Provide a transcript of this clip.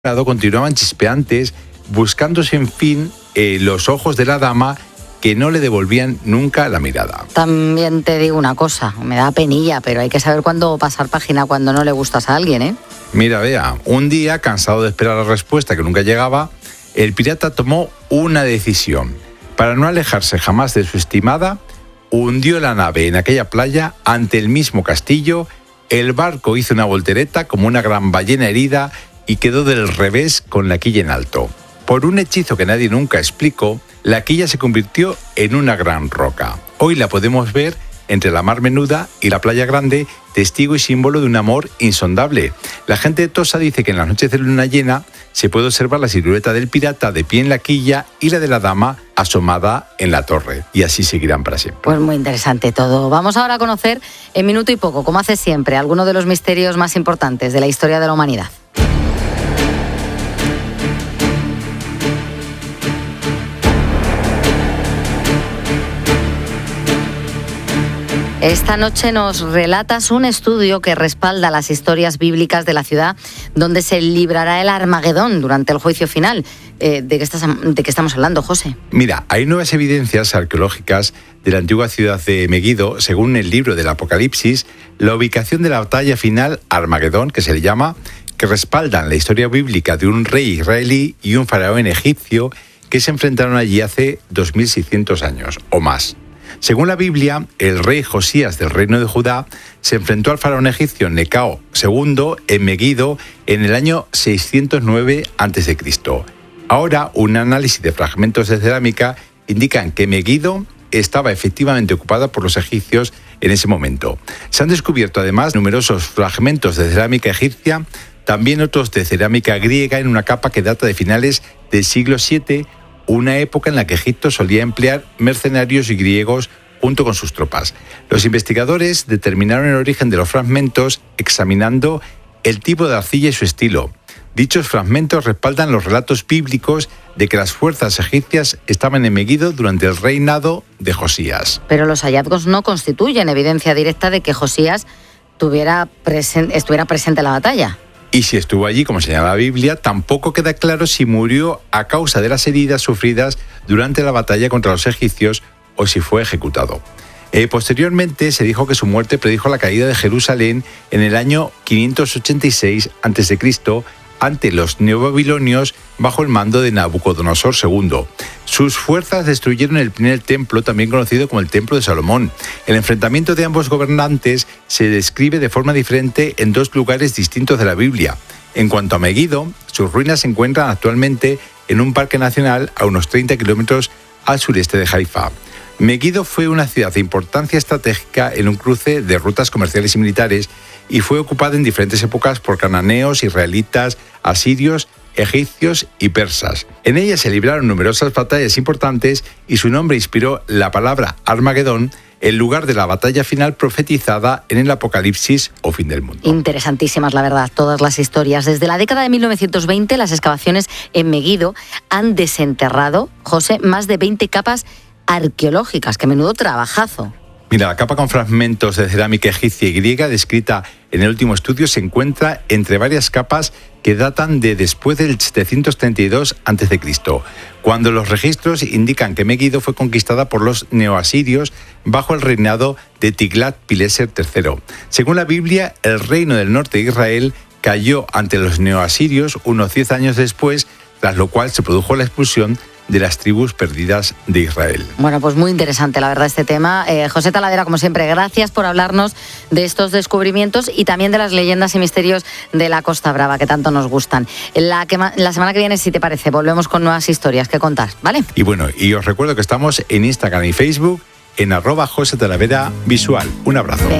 continuaban chispeantes, buscando sin fin los ojos de la dama, que no le devolvían nunca la mirada. También te digo una cosa, me da penilla, pero hay que saber cuándo pasar página cuando no le gustas a alguien, ¿eh? Mira, vea, un día, cansado de esperar la respuesta que nunca llegaba, el pirata tomó una decisión. Para no alejarse jamás de su estimada, hundió la nave en aquella playa ante el mismo castillo. El barco hizo una voltereta como una gran ballena herida y quedó del revés con la quilla en alto. Por un hechizo que nadie nunca explicó, la quilla se convirtió en una gran roca. Hoy la podemos ver entre la Mar Menuda y la Playa Grande, testigo y símbolo de un amor insondable. La gente de Tossa dice que en las noches de luna llena se puede observar la silueta del pirata de pie en la quilla y la de la dama asomada en la torre. Y así seguirán para siempre. Pues muy interesante todo. Vamos ahora a conocer en minuto y poco, como hace siempre, algunos de los misterios más importantes de la historia de la humanidad. Esta noche nos relatas un estudio que respalda las historias bíblicas de la ciudad donde se librará el Armagedón durante el juicio final. ¿De qué estamos hablando, José? Mira, hay nuevas evidencias arqueológicas de la antigua ciudad de Megiddo. Según el libro del Apocalipsis, la ubicación de la batalla final, Armagedón, que se le llama, que respaldan la historia bíblica de un rey israelí y un faraón egipcio que se enfrentaron allí hace 2600 años o más. Según la Biblia, el rey Josías del reino de Judá se enfrentó al faraón egipcio Necao II en Megiddo en el año 609 a.C. Ahora, un análisis de fragmentos de cerámica indican que Megiddo estaba efectivamente ocupada por los egipcios en ese momento. Se han descubierto además numerosos fragmentos de cerámica egipcia, también otros de cerámica griega en una capa que data de finales del siglo VII, una época en la que Egipto solía emplear mercenarios y griegos junto con sus tropas. Los investigadores determinaron el origen de los fragmentos examinando el tipo de arcilla y su estilo. Dichos fragmentos respaldan los relatos bíblicos de que las fuerzas egipcias estaban en Megiddo durante el reinado de Josías. Pero los hallazgos no constituyen evidencia directa de que Josías estuviera presente en la batalla. Y si estuvo allí, como señala la Biblia, tampoco queda claro si murió a causa de las heridas sufridas durante la batalla contra los egipcios o si fue ejecutado. Posteriormente se dijo que su muerte predijo la caída de Jerusalén en el año 586 a.C. ante los neobabilonios bajo el mando de Nabucodonosor II. Sus fuerzas destruyeron el primer templo, también conocido como el Templo de Salomón. El enfrentamiento de ambos gobernantes se describe de forma diferente en dos lugares distintos de la Biblia. En cuanto a Megiddo, sus ruinas se encuentran actualmente en un parque nacional a unos 30 kilómetros al sureste de Haifa. Megiddo fue una ciudad de importancia estratégica en un cruce de rutas comerciales y militares y fue ocupada en diferentes épocas por cananeos, israelitas, asirios, egipcios y persas. En ella se libraron numerosas batallas importantes y su nombre inspiró la palabra Armagedón, el lugar de la batalla final profetizada en el Apocalipsis o fin del mundo. Interesantísimas, la verdad, todas las historias. Desde la década de 1920, las excavaciones en Megiddo han desenterrado, José, más de 20 capas arqueológicas. ¡Qué menudo trabajazo! Mira, la capa con fragmentos de cerámica egipcia y griega descrita en el último estudio se encuentra entre varias capas que datan de después del 732 a.C., cuando los registros indican que Megiddo fue conquistada por los neoasirios bajo el reinado de Tiglat-Pileser III. Según la Biblia, el reino del norte de Israel cayó ante los neoasirios unos 10 años después, tras lo cual se produjo la expulsión de las tribus perdidas de Israel. Bueno, pues muy interesante, la verdad, este tema. José Talavera, como siempre, gracias por hablarnos de estos descubrimientos y también de las leyendas y misterios de la Costa Brava, que tanto nos gustan. La semana que viene, si te parece, volvemos con nuevas historias que contar, ¿vale? Y bueno, y os recuerdo que estamos en Instagram y Facebook en @JosetalaveraVisual. Un abrazo.